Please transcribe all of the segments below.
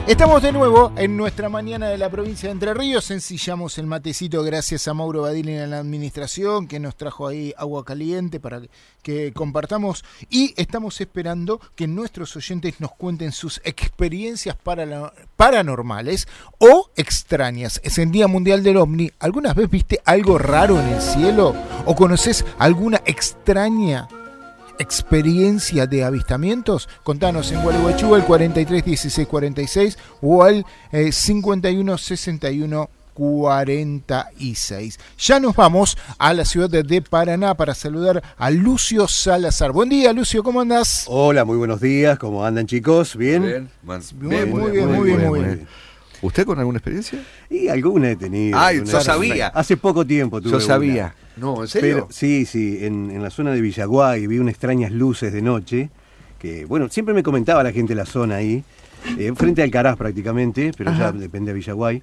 Estamos de nuevo en nuestra mañana de la provincia de Entre Ríos. Ensillamos el matecito gracias a Mauro Badilin en la administración, que nos trajo ahí agua caliente para que compartamos. Y estamos esperando que nuestros oyentes nos cuenten sus experiencias paranormales o extrañas. Es el Día Mundial del OVNI. ¿Alguna vez viste algo raro en el cielo? ¿O conoces alguna extraña experiencia de avistamientos? Contanos en Gualeguaychú al 43 16 46 o al 51 61 46. Ya nos vamos a la ciudad de Paraná para saludar a Lucio Salazar. Buen día, Lucio, ¿cómo andás? Hola, muy buenos días, ¿cómo andan, chicos? ¿Bien? Muy bien. ¿Usted con alguna experiencia? Y alguna he tenido. Ay, yo sabía. Hace poco tiempo tuve Yo sabía. una. No, ¿en serio? Pero, sí, en la zona de Villaguay vi unas extrañas luces de noche, que, bueno, siempre me comentaba la gente de la zona ahí, frente al Alcaraz prácticamente, pero ya depende de Villaguay.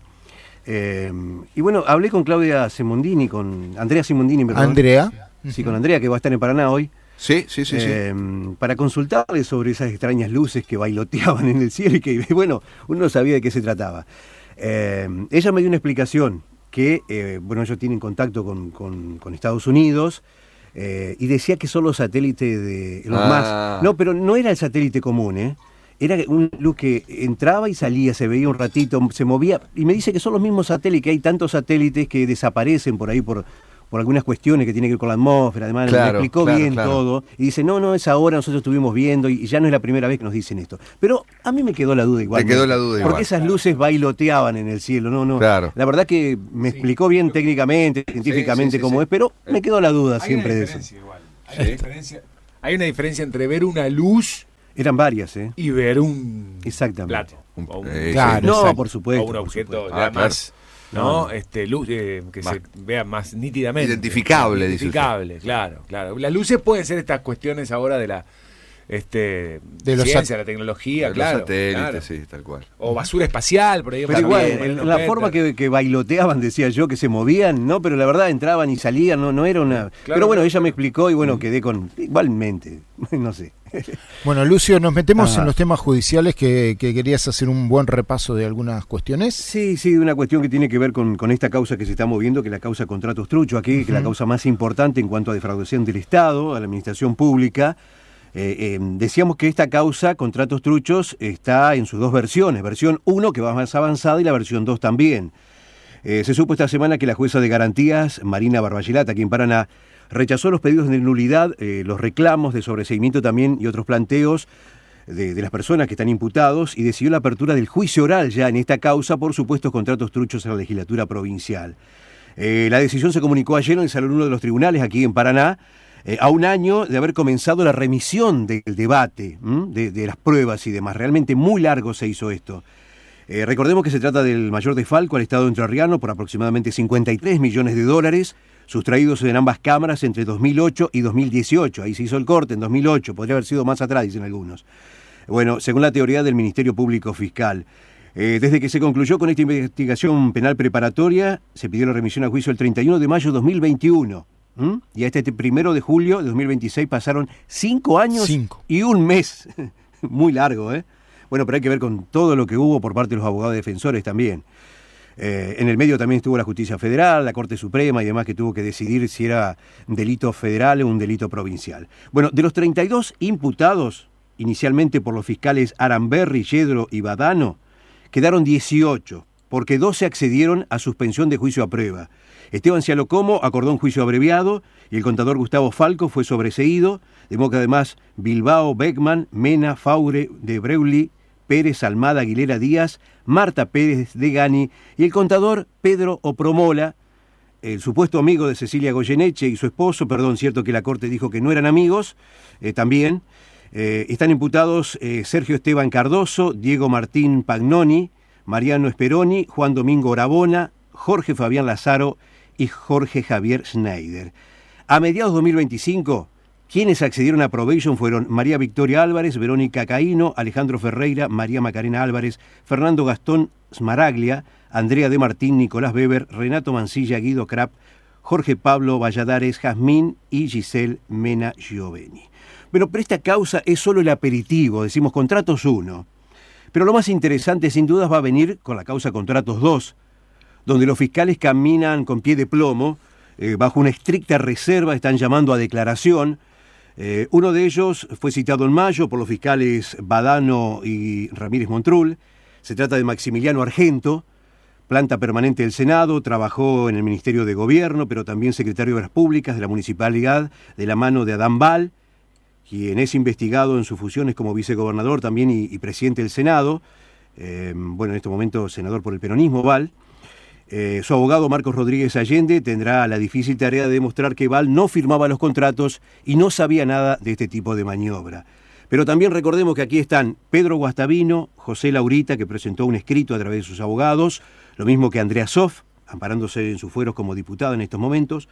Y bueno, hablé con Claudia Simondini, con Andrea Simondini, perdón. Andrea. Sí, con Andrea, que va a estar en Paraná hoy. Sí. Para consultarle sobre esas extrañas luces que bailoteaban en el cielo y que, bueno, uno no sabía de qué se trataba. Ella me dio una explicación que, bueno, ellos tienen contacto con Estados Unidos y decía que son los satélites de Elon Musk. No, pero no era el satélite común, Era un luz que entraba y salía, se veía un ratito, se movía, y me dice que son los mismos satélites, que hay tantos satélites que desaparecen por ahí por algunas cuestiones que tienen que ver con la atmósfera, además me explicó bien todo, y dice, no, es ahora, nosotros estuvimos viendo, y ya no es la primera vez que nos dicen esto. Pero a mí me quedó la duda igual. Te quedó la duda igual. Porque esas luces bailoteaban en el cielo, no. Claro. La verdad que me explicó bien técnicamente, científicamente cómo es, pero me quedó la duda siempre de eso. Hay una diferencia entre ver una luz... Eran varias, y ver un exactamente. plato. Claro, no, por supuesto. O un objeto supuesto. más... luz que se vea más nítidamente. Identificable, claro. Las luces pueden ser estas cuestiones ahora de la de los ciencia, la tecnología, los claro. satélites, claro. sí, tal cual. O basura espacial, por ahí. Pero igual, en la forma que bailoteaban, decía yo, que se movían, ¿no? Pero la verdad entraban y salían, no era una... Claro, pero bueno, ella me explicó y bueno, quedé con... Igualmente, no sé. Bueno, Lucio, nos metemos en los temas judiciales que querías hacer un buen repaso de algunas cuestiones. Sí, una cuestión que tiene que ver con esta causa que se está moviendo, que es la causa Contratos Trucho aquí, que es la causa más importante en cuanto a defraudación del Estado, a la administración pública. Decíamos que esta causa, Contratos Truchos, está en sus dos versiones. Versión 1, que va más avanzada, y la versión 2 también. Se supo esta semana que la jueza de garantías, Marina Barbagelata, aquí en Paraná, rechazó los pedidos de nulidad, los reclamos de sobreseimiento también y otros planteos de las personas que están imputados y decidió la apertura del juicio oral ya en esta causa por supuestos contratos truchos en la legislatura provincial. La decisión se comunicó ayer en el Salón 1 de los tribunales aquí en Paraná, a un año de haber comenzado la remisión del debate, de las pruebas y demás. Realmente muy largo se hizo esto. Recordemos que se trata del mayor desfalco al Estado entrerriano por aproximadamente 53 millones de dólares, sustraídos en ambas cámaras entre 2008 y 2018. Ahí se hizo el corte en 2008, podría haber sido más atrás, dicen algunos. Bueno, según la teoría del Ministerio Público Fiscal. Desde que se concluyó con esta investigación penal preparatoria, se pidió la remisión a juicio el 31 de mayo de 2021. Y hasta este 1 de julio de 2026 pasaron 5 años y un mes. Muy largo, ¿eh? Bueno, pero hay que ver con todo lo que hubo por parte de los abogados defensores también. En el medio también estuvo la Justicia Federal, la Corte Suprema y demás, que tuvo que decidir si era un delito federal o un delito provincial. Bueno, de los 32 imputados, inicialmente por los fiscales Aramberri, Yedro y Badano, quedaron 18, porque 12 accedieron a suspensión de juicio a prueba. Esteban Cialocomo acordó un juicio abreviado y el contador Gustavo Falco fue sobreseído, de modo que además Bilbao, Beckman, Mena, Faure, de Breuli, Pérez, Almada, Aguilera Díaz, Marta Pérez de Gani y el contador Pedro Opromola, el supuesto amigo de Cecilia Goyeneche y su esposo, cierto que la Corte dijo que no eran amigos, también. Están imputados Sergio Esteban Cardoso, Diego Martín Pagnoni, Mariano Speroni, Juan Domingo Orabona, Jorge Fabián Lazaro y Jorge Javier Schneider. A mediados de 2025... quienes accedieron a probation fueron María Victoria Álvarez, Verónica Caíno, Alejandro Ferreira, María Macarena Álvarez, Fernando Gastón Smaraglia, Andrea de Martín, Nicolás Weber, Renato Mancilla, Guido Krapp, Jorge Pablo Valladares, Jazmín y Giselle Mena Gioveni. Bueno, pero esta causa es solo el aperitivo, decimos Contratos 1. Pero lo más interesante, sin dudas, va a venir con la causa Contratos 2, donde los fiscales caminan con pie de plomo, bajo una estricta reserva, están llamando a declaración. Uno de ellos fue citado en mayo por los fiscales Badano y Ramírez Montrul. Se trata de Maximiliano Argento, planta permanente del Senado, trabajó en el Ministerio de Gobierno, pero también secretario de Obras Públicas de la Municipalidad, de la mano de Adán Val, quien es investigado en sus funciones como vicegobernador también y presidente del Senado. En este momento senador por el peronismo, Val. Su abogado Marcos Rodríguez Allende tendrá la difícil tarea de demostrar que Val no firmaba los contratos y no sabía nada de este tipo de maniobra. Pero también recordemos que aquí están Pedro Guastavino, José Laurita, que presentó un escrito a través de sus abogados, lo mismo que Andrea Sof, amparándose en sus fueros como diputada en estos momentos.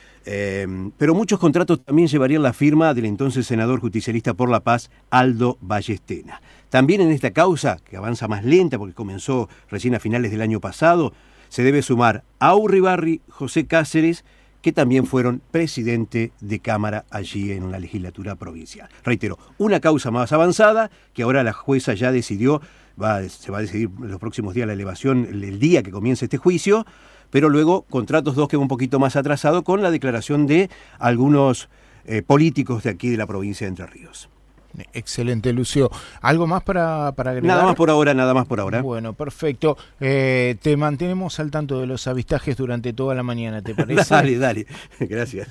Pero muchos contratos también llevarían la firma del entonces senador justicialista por la paz, Aldo Ballestena. También en esta causa, que avanza más lenta porque comenzó recién a finales del año pasado, se debe sumar a Urribarri, José Cáceres, que también fueron presidente de Cámara allí en la legislatura provincial. Reitero, una causa más avanzada, que ahora la jueza ya decidió, se va a decidir en los próximos días la elevación, el día que comience este juicio, pero luego Contratos 2 que va un poquito más atrasado con la declaración de algunos políticos de aquí de la provincia de Entre Ríos. Excelente, Lucio. ¿Algo más para agregar? Nada más por ahora. Bueno, perfecto. Te mantenemos al tanto de los avistajes durante toda la mañana, ¿te parece? Dale. Gracias.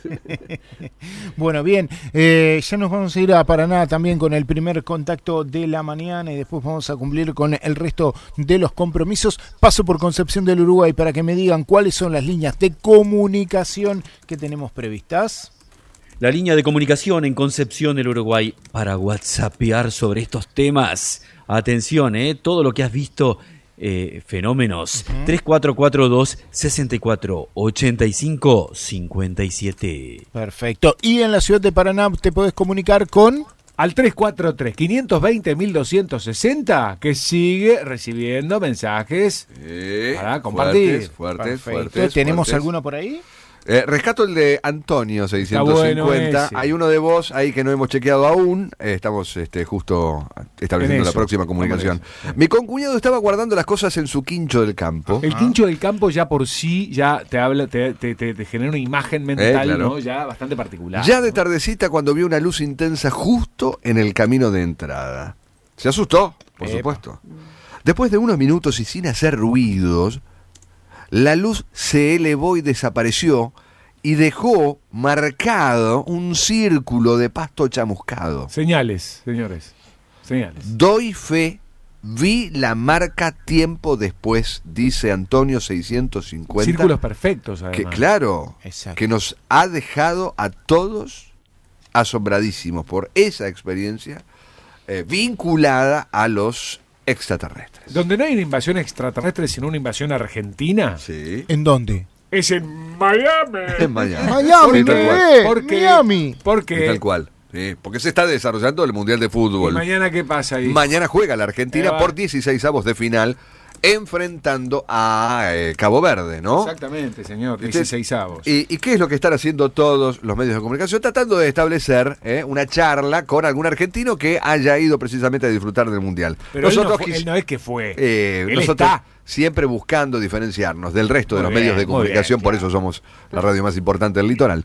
Bueno, bien. Ya nos vamos a ir a Paraná también con el primer contacto de la mañana y después vamos a cumplir con el resto de los compromisos. Paso por Concepción del Uruguay para que me digan cuáles son las líneas de comunicación que tenemos previstas. La línea de comunicación en Concepción del Uruguay para whatsappear sobre estos temas. Atención, todo lo que has visto, fenómenos. 3442-6485-57. Perfecto. Y en la ciudad de Paraná te podés comunicar con... Al 343-520-1260, que sigue recibiendo mensajes para compartir. Fuertes. ¿Tenemos alguno por ahí? Rescato el de Antonio 650. Bueno hay uno de vos ahí que no hemos chequeado aún. Estamos justo estableciendo la próxima comunicación. Mi concuñado estaba guardando las cosas en su quincho del campo. El quincho del campo ya por sí ya te habla, te genera una imagen mental, claro, ¿no? Ya bastante particular. Ya de tardecita, cuando vio una luz intensa justo en el camino de entrada. Se asustó, por supuesto. Después de unos minutos y sin hacer ruidos, la luz se elevó y desapareció y dejó marcado un círculo de pasto chamuscado. Señales, señores. Señales. Doy fe, vi la marca tiempo después, dice Antonio 650. Círculos perfectos, además. Que claro, exacto, que nos ha dejado a todos asombradísimos por esa experiencia vinculada a los extraterrestres. Donde no hay una invasión extraterrestre, sino una invasión argentina. Sí. ¿En dónde? Es en Miami. En Miami. Miami, Sí, tal cual. Porque, Miami. porque Tal cual. Sí, porque se está desarrollando el Mundial de ¿y Fútbol. mañana qué pasa ahí? Mañana juega la Argentina Ahí va. por 16avos de final, enfrentando a Cabo Verde, ¿no? Exactamente, señor. 16avos. ¿Y qué es lo que están haciendo todos los medios de comunicación? Tratando de establecer una charla con algún argentino que haya ido precisamente a disfrutar del Mundial. Pero él no es que fue. Él nosotros está. siempre buscando diferenciarnos del resto de Muy los medios de bien, muy comunicación, bien, por claro. eso somos la radio más importante del litoral.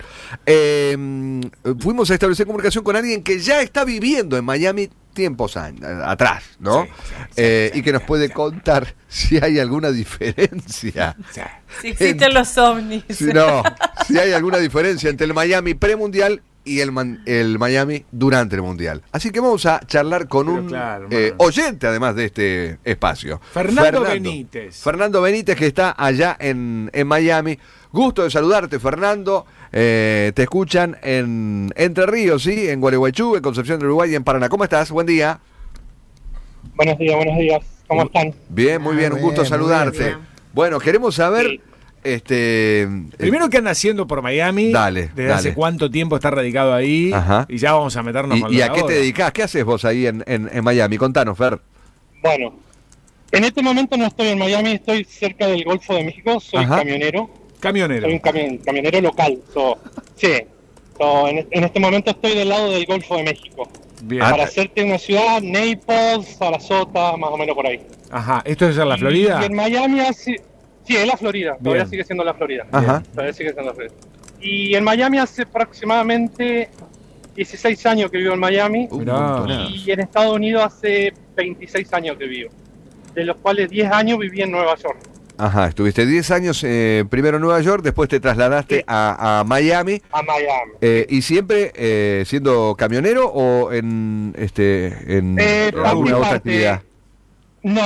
Fuimos a establecer comunicación con alguien que ya está viviendo en Miami tiempos atrás, ¿no? Sí, y que nos puede contar si hay alguna diferencia. Si existen los ovnis. Si hay alguna diferencia entre el Miami premundial y el Miami durante el Mundial. Así que vamos a charlar con un oyente, además de este espacio. Fernando Benítez. Fernando Benítez, que está allá en Miami. Gusto de saludarte, Fernando. Te escuchan en Entre Ríos, ¿sí? En Gualeguaychú, en Concepción del Uruguay y en Paraná. ¿Cómo estás? Buen día. Buenos días. ¿Cómo están? Bien, muy bien. Un gusto bien, saludarte. muy bien. Bueno, queremos saber... Primero, ¿qué anda haciendo por Miami? ¿Desde hace cuánto tiempo está radicado ahí? Ajá. Y ya vamos a meternos con ¿Y lo a de qué te ahora. dedicás? ¿Qué haces vos ahí en Miami? Contanos, Fer. Bueno, en este momento no estoy en Miami, estoy cerca del Golfo de México, soy Ajá. camionero. Camionero. Soy un camionero local. En este momento estoy del lado del Golfo de México. Bien. Para hacerte una ciudad, Naples, Sarasota, más o menos por ahí. Ajá, ¿esto es en la Florida? Y en Miami sí, es la Florida, Bien. todavía sigue siendo la Florida. Ajá. Todavía sigue siendo la Florida. Y en Miami hace aproximadamente 16 años que vivo en Miami. Y en Estados Unidos hace 26 años que vivo, de los cuales 10 años viví en Nueva York. Ajá, estuviste 10 años primero en Nueva York, después te trasladaste a Miami. A Miami. ¿Y siempre siendo camionero o en alguna otra actividad? No,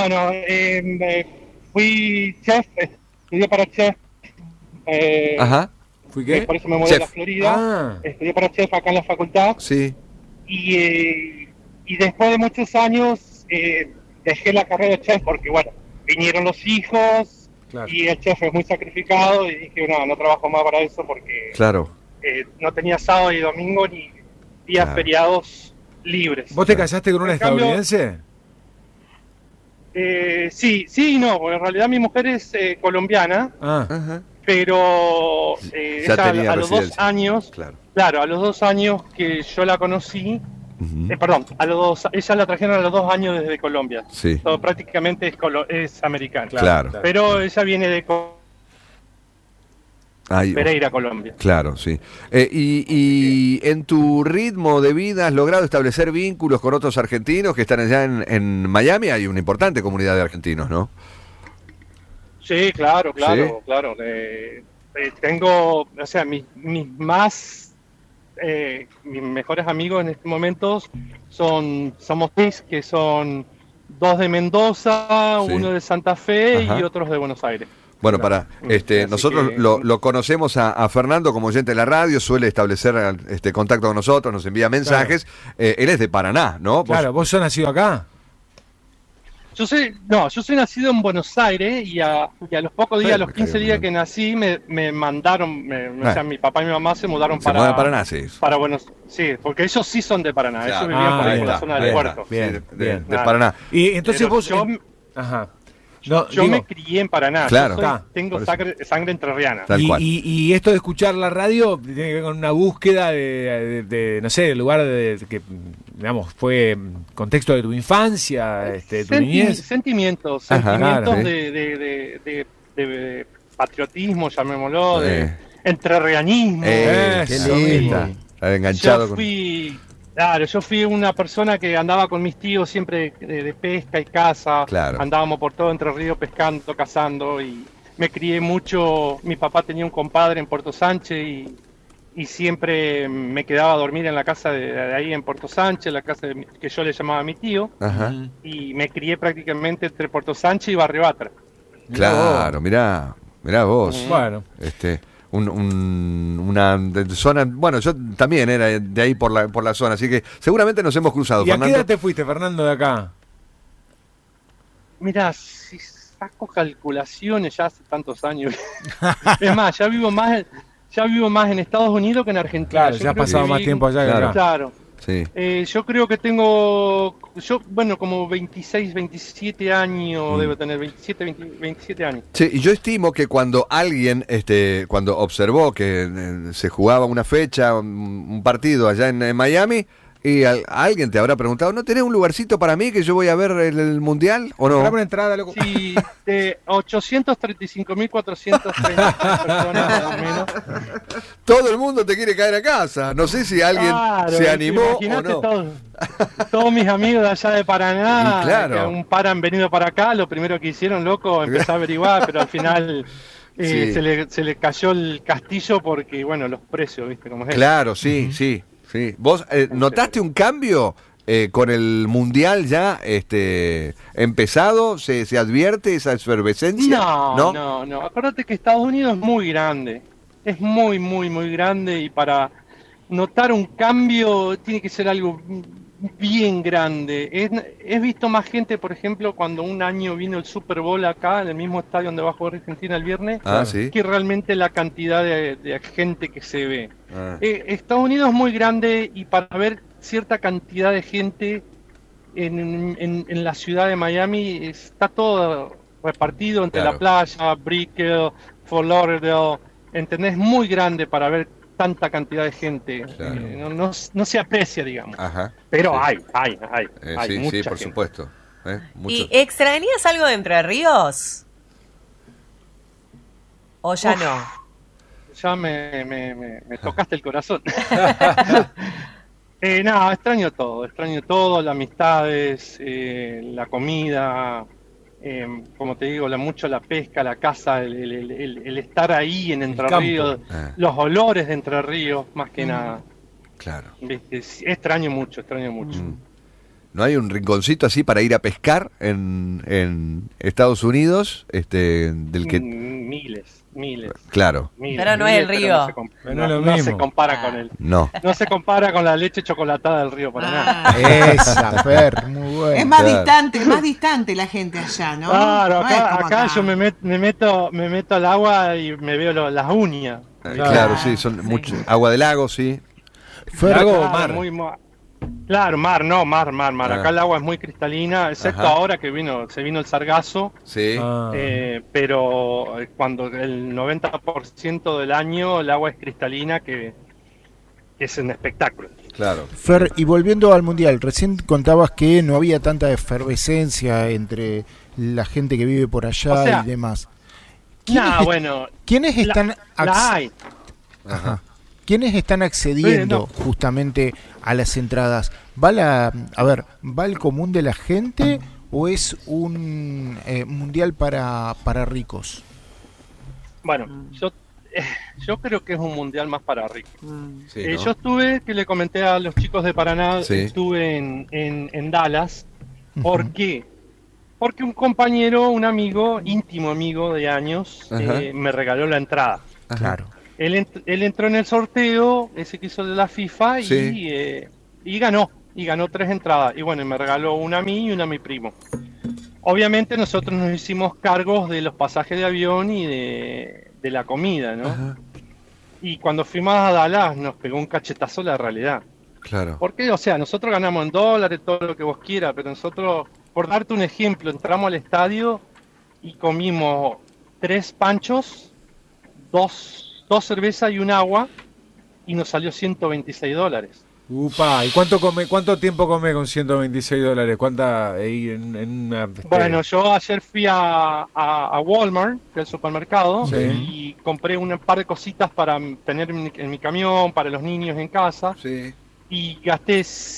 fui chef, estudié para chef. Ajá. ¿Fui qué? Por eso me mudé a la Florida. Estudié para chef acá en la facultad. Sí. Y después de muchos años dejé la carrera de chef porque, bueno, vinieron los hijos. Claro. Y el chef es muy sacrificado y dije, no trabajo más para eso porque no tenía sábado y domingo ni días feriados libres. ¿Vos te casaste con una estadounidense? Sí y no, porque en realidad mi mujer es colombiana, pero ella a los 2 años, claro, a los 2 años que yo la conocí, perdón, ella la trajeron a los 2 años desde Colombia. Sí. Todo, prácticamente es americana. Claro. Pero ella viene de Pereira, Colombia. Claro, sí. Y en tu ritmo de vida has logrado establecer vínculos con otros argentinos que están allá en Miami. Hay una importante comunidad de argentinos, ¿no? Sí, claro. Tengo, o sea, mis mejores amigos en estos momentos somos 3, que son 2 de Mendoza, 1 de Santa Fe y otros de Buenos Aires. Bueno, nosotros lo conocemos a Fernando como oyente de la radio, suele establecer contacto con nosotros, nos envía mensajes. Claro. Él es de Paraná, ¿no? Claro, ¿vos sos nacido acá? Yo soy nacido en Buenos Aires y a los pocos días, a los 15 días que nací, me mandaron, o sea, mi papá y mi mamá se mudaron para Paraná, sí. Para Buenos sí, porque ellos sí son de Paraná, ellos vivían por ahí por la zona del puerto. Bien, de Paraná. Y entonces Yo me crié en Paraná, claro, tengo sangre entrerriana. Y esto de escuchar la radio tiene que ver con una búsqueda de no sé, el lugar que, digamos, fue contexto de tu infancia, de tu niñez. Sentimientos de patriotismo, llamémoslo, de entrerrianismo. Qué lindo. Enganchado yo fui una persona que andaba con mis tíos siempre de pesca y caza. Claro. Andábamos por todo Entre Ríos pescando, cazando y me crié mucho. Mi papá tenía un compadre en Puerto Sánchez y siempre me quedaba a dormir en la casa de ahí en Puerto Sánchez, la casa que yo le llamaba a mi tío. Ajá. Y me crié prácticamente entre Puerto Sánchez y Barrio Batra. Claro, mirá vos. Bueno. Una zona, bueno, yo también era de ahí por la zona, así que seguramente nos hemos cruzado. ¿Y Fernando? ¿A qué edad te fuiste, Fernando, de acá? Mirá, si saco calculaciones ya hace tantos años. Es más, ya vivo más en Estados Unidos que en Argentina. Claro, ya has pasado más tiempo allá que acá. Claro. Sí. Yo creo que tengo, como 26, 27 años, debo tener 27 años. Sí, y yo estimo que cuando alguien, cuando observó que se jugaba una fecha, un partido allá en Miami, y alguien te habrá preguntado, ¿no tenés un lugarcito para mí que yo voy a ver el Mundial o no? Una entrada, loco. Sí, de 835.430 personas más o menos. Todo el mundo te quiere caer a casa. No sé si alguien se animó o no. Todos mis amigos de allá de Paraná, que un par han venido para acá, lo primero que hicieron, loco, empezó a averiguar, pero al final se le cayó el castillo porque, bueno, los precios, ¿viste cómo es? Claro, sí. ¿Vos notaste un cambio con el Mundial ya empezado? ¿Se advierte esa efervescencia? No. Acuérdate que Estados Unidos es muy grande. Es muy, muy, muy grande y para notar un cambio tiene que ser algo bien grande. He visto más gente, por ejemplo, cuando un año vino el Super Bowl acá, en el mismo estadio donde va a jugar Argentina el viernes, que realmente la cantidad de gente que se ve. Estados Unidos es muy grande y para ver cierta cantidad de gente en la ciudad de Miami está todo repartido entre la playa, Brickell, Fort Lauderdale, ¿entendés? Muy grande para ver tanta cantidad de gente. Claro. No se aprecia, digamos. Ajá. Pero Sí. hay Sí, mucha sí, por gente. supuesto. ¿Y extrañas algo de Entre Ríos? ¿O ya no? Ya me tocaste el corazón. No, extraño todo, las amistades, la comida, como te digo, mucho la pesca, la caza, el estar ahí en Entre campo. Ríos, los olores de Entre Ríos, más que nada. Claro. ¿Viste? Extraño mucho. ¿No hay un rinconcito así para ir a pescar en Estados Unidos? Del que... Miles. Claro. Pero no es el río. Pero no es lo no mismo. se compara con él. No. No se compara con la leche chocolatada del río para nada. Esa, Fer, muy bueno. Es más Claro. distante la gente allá, ¿no? Claro, No es como acá yo me meto al agua y me veo las uñas. Claro, sí, son mucho agua del lago, sí. Fer, ¿Lago o Claro, mar? Claro, mar. Ah. Acá el agua es muy cristalina, excepto Ajá. ahora que se vino el sargazo, Sí. Ah. pero cuando el 90% del año el agua es cristalina, que es un espectáculo. Claro. Fer, y volviendo al Mundial, recién contabas que no había tanta efervescencia entre la gente que vive por allá O sea, y demás. Bueno, ¿Quiénes están la hay. Ajá. ¿Quiénes están accediendo justamente a las entradas? ¿Va el común de la gente o es un mundial para ricos? Bueno, yo creo que es un mundial más para ricos. Sí, ¿no? Yo estuve, que le comenté a los chicos de Paraná, Sí. estuve en Dallas. ¿Por qué? Porque un compañero, un amigo, íntimo amigo de años, Ajá. me regaló la entrada. Ajá. Claro. Él entró en el sorteo, ese que hizo de la FIFA, Sí. y ganó 3 entradas. Y bueno, me regaló una a mí y una a mi primo. Obviamente nosotros nos hicimos cargos de los pasajes de avión y de la comida, ¿no? Ajá. Y cuando fuimos a Dallas nos pegó un cachetazo la realidad. Claro. Porque, o sea, nosotros ganamos en dólares, todo lo que vos quieras, pero nosotros, por darte un ejemplo, entramos al estadio y comimos 3 panchos, 2 cervezas y un agua, y nos salió $126. Upa, ¿y cuánto tiempo come con $126? ¿Cuánta ahí en una... Bueno, yo ayer fui a Walmart, que es el supermercado, Sí. y compré un par de cositas para tener en mi camión, para los niños en casa, Sí. y gasté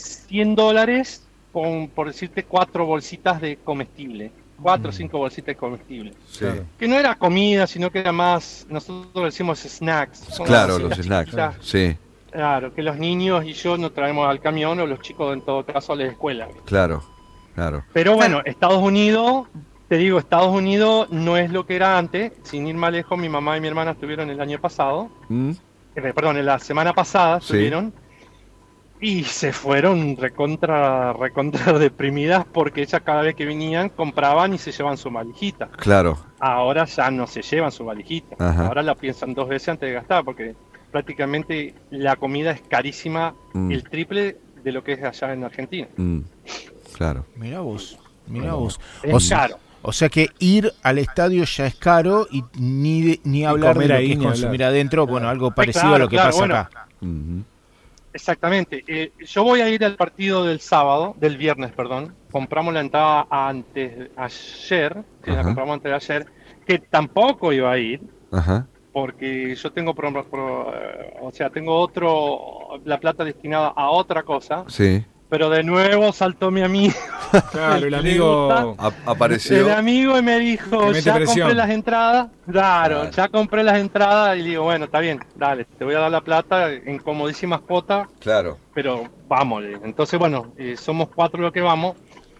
$100 por decirte 4 bolsitas de comestible. 4 o 5 bolsitas de comestible. Sí. Que no era comida, sino que era más, nosotros decimos snacks. Son Claro, cositas los snacks. chiquitas. Sí, Claro, que los niños y yo nos traemos al camión, o los chicos en todo caso a la escuela. claro. Claro. Pero bueno, Estados Unidos, te digo, Estados Unidos no es lo que era antes. Sin ir más lejos, mi mamá y mi hermana estuvieron el año pasado. Perdón, en la semana pasada Sí. estuvieron. Y se fueron recontra deprimidas porque ellas cada vez que venían compraban y se llevan su valijita. Claro. Ahora ya no se llevan su valijita. Ajá. Ahora la piensan 2 veces antes de gastar porque prácticamente la comida es carísima, el triple de lo que es allá en Argentina. Claro. Mirá vos. Es caro. O sea que ir al estadio ya es caro y ni hablar de comer lo ahí, que es ni consumir hablar. adentro, bueno, algo parecido Claro, a lo que claro, pasa bueno. acá. Exactamente. Yo voy a ir al partido del viernes, perdón. Compramos la entrada ayer, que la Ajá. compramos antes de ayer, que tampoco iba a ir, Ajá. porque yo tengo, tengo la plata destinada a otra cosa, Sí. pero de nuevo saltó mi amigo. Claro, el Le amigo... gusta. Apareció. El amigo y me dijo, Que mete ya presión. compré las entradas. Claro, Claro. ya compré las entradas y digo, bueno, está bien, dale, te voy a dar la plata en comodísimas cuotas, Claro. pero vámonos. Entonces, bueno, somos 4 los que vamos.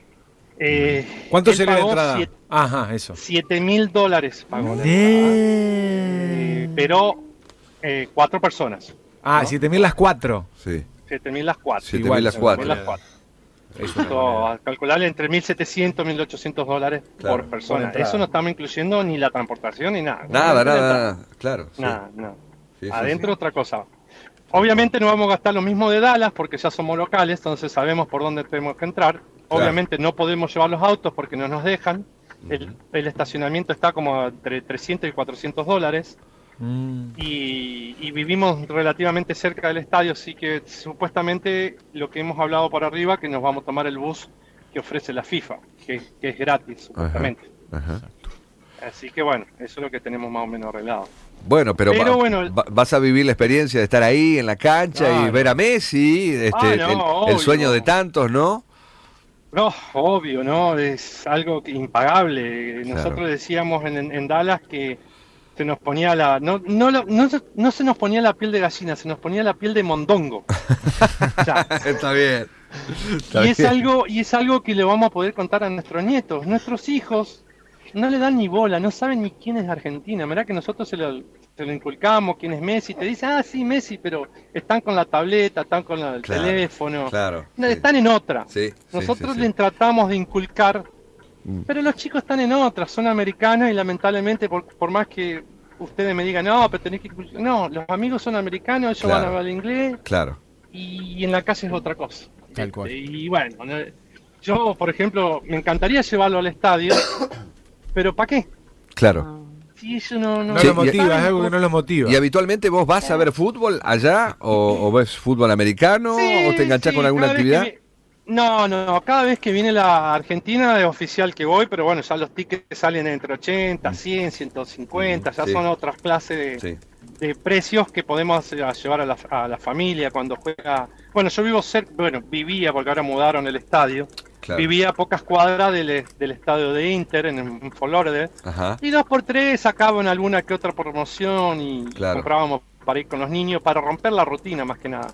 ¿Cuánto él sería la pagó entrada? Ajá, eso. $7,000 pagó la entrada. Pero 4 personas. Ah, ¿no? 7.000 las 4. Sí. 7,000 las 4. 7,000 las 4. 7,000 las 4. Es una Esto, a calcularle entre $1,700 y $1,800 Claro, por persona. por entrada. Eso no estamos incluyendo ni la transportación ni nada. Nada. Claro. sí. Nada. Sí, sí, Adentro sí. otra cosa. Obviamente no vamos a gastar lo mismo de Dallas porque ya somos locales, entonces sabemos por dónde tenemos que entrar. Obviamente no podemos llevar los autos porque no nos dejan. El estacionamiento está como entre $300 y $400. y vivimos relativamente cerca del estadio, así que supuestamente lo que hemos hablado por arriba, que nos vamos a tomar el bus que ofrece la FIFA, que es gratis, supuestamente. Ajá. Así que bueno, eso es lo que tenemos más o menos arreglado. Bueno, pero bueno, vas a vivir la experiencia de estar ahí en la cancha y ver a Messi, el sueño de tantos, ¿no? No, obvio, ¿no? Es algo impagable. Nosotros decíamos en Dallas que se nos ponía no se nos ponía la piel de gallina, se nos ponía la piel de mondongo. Está bien. Es algo que le vamos a poder contar a nuestros nietos. Nuestros hijos no le dan ni bola, no saben ni quién es Argentina. Mirá que nosotros se lo inculcamos, quién es Messi. Te dicen, sí, Messi, pero están con la tableta, están con el teléfono. Claro. Están en otra. Sí, nosotros les tratamos de inculcar, pero los chicos están en otra, son americanos y lamentablemente, por más que ustedes me digan, no, pero tenés que inculcar. No, los amigos son americanos, ellos van a hablar inglés. Claro. Y en la calle es otra cosa. Tal cual. Y bueno, yo, por ejemplo, me encantaría llevarlo al estadio. ¿Pero para qué? Claro. Si eso no lo motiva, es algo que no lo motiva. ¿Y habitualmente vos vas a ver fútbol allá? ¿O ves fútbol americano? ¿O te enganchás con alguna actividad? No, cada vez que viene la Argentina es oficial que voy, pero bueno, ya los tickets salen entre 80, 100, 150, ya son otras clases de precios que podemos llevar a la familia cuando juega. Bueno, yo vivía, porque ahora mudaron el estadio. Claro. Vivía a pocas cuadras del estadio de Inter en Florida. Y 2x3 sacaban alguna que otra promoción y comprábamos para ir con los niños, para romper la rutina más que nada.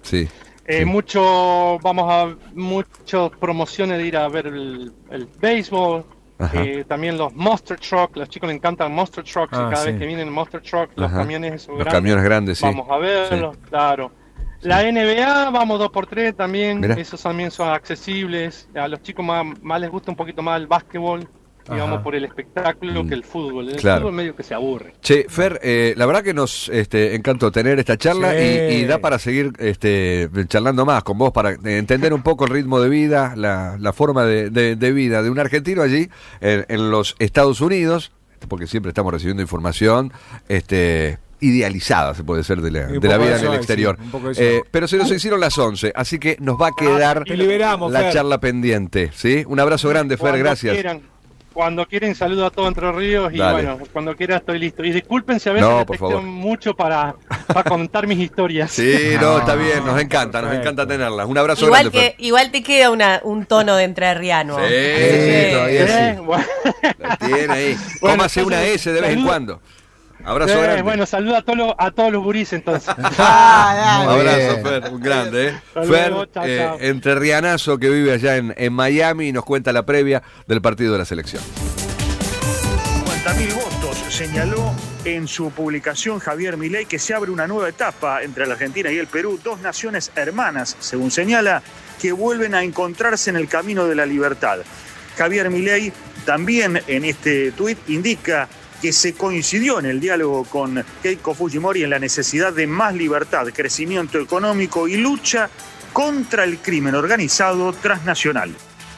Muchas promociones de ir a ver el béisbol, también los Monster Truck, los chicos les encantan Monster Trucks y cada vez que vienen Monster Truck, los camiones esos grandes, camiones grandes, vamos a verlos, claro. La NBA, vamos 2x3 también, esos también son accesibles. A los chicos más les gusta un poquito más el básquetbol, digamos, por el espectáculo que el fútbol. El fútbol medio que se aburre. Che, Fer, la verdad que nos encantó tener esta charla y da para seguir charlando más con vos, para entender un poco el ritmo de vida, la forma de vida de un argentino allí en los Estados Unidos, porque siempre estamos recibiendo información idealizada, se puede decir, de la vida en el exterior. Pero se nos hicieron las 11, así que nos va a quedar la charla pendiente. ¿Sí? Un abrazo grande, Fer, gracias. Cuando quieren, saludo a todo Entre Ríos y bueno, cuando quiera estoy listo. Y disculpen si a veces me texteo mucho para contar mis historias. Sí, está bien, nos encanta tenerlas. Un abrazo grande, Fer. Igual te queda un tono de entrerriano. Sí, todavía sí. La tiene ahí. Cómase una S de vez en cuando. Abrazo grande. Bueno, saludo a todos los gurís entonces. Un abrazo, Fer, un grande. Fer, entrerrianazo que vive allá en Miami y nos cuenta la previa del partido de la selección. 50.000 votos, señaló en su publicación Javier Milei que se abre una nueva etapa entre la Argentina y el Perú, dos naciones hermanas, según señala, que vuelven a encontrarse en el camino de la libertad. Javier Milei también en este tuit indica que se coincidió en el diálogo con Keiko Fujimori en la necesidad de más libertad, crecimiento económico y lucha contra el crimen organizado transnacional.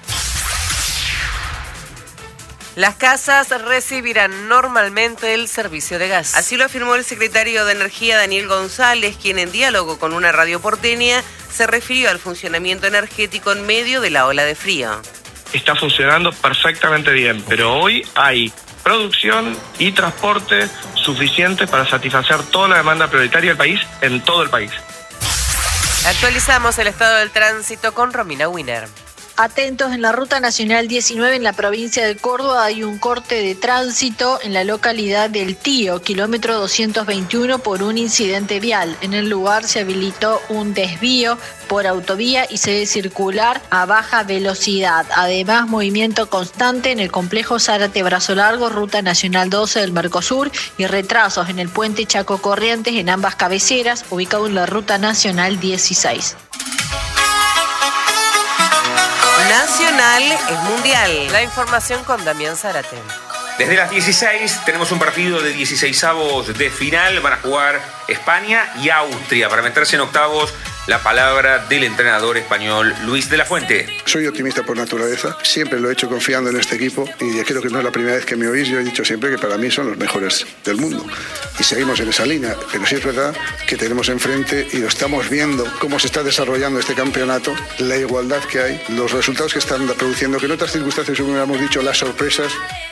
Las casas recibirán normalmente el servicio de gas. Así lo afirmó el secretario de Energía, Daniel González, quien en diálogo con una radio porteña se refirió al funcionamiento energético en medio de la ola de frío. Está funcionando perfectamente bien, pero hoy hay producción y transporte suficientes para satisfacer toda la demanda prioritaria del país en todo el país. Actualizamos el estado del tránsito con Romina Wiener. Atentos, en la Ruta Nacional 19 en la provincia de Córdoba hay un corte de tránsito en la localidad del Tío, kilómetro 221, por un incidente vial. En el lugar se habilitó un desvío por autovía y sede circular a baja velocidad. Además, movimiento constante en el complejo Zárate Brazo Largo, Ruta Nacional 12 del Mercosur, y retrasos en el puente Chaco Corrientes en ambas cabeceras, ubicado en la Ruta Nacional 16. Nacional es mundial. La información con Damián Zárate. Desde las 16 tenemos un partido de 16avos de final. Van a jugar España y Austria para meterse en octavos La palabra del entrenador español Luis de la Fuente. Soy optimista por naturaleza, siempre lo he hecho confiando en este equipo y creo que no es la primera vez que me oís. Yo he dicho siempre que para mí son los mejores del mundo y seguimos en esa línea, pero sí es verdad que tenemos enfrente y lo estamos viendo cómo se está desarrollando este campeonato, la igualdad que hay, los resultados que están produciendo, que en otras circunstancias hubiéramos dicho las sorpresas.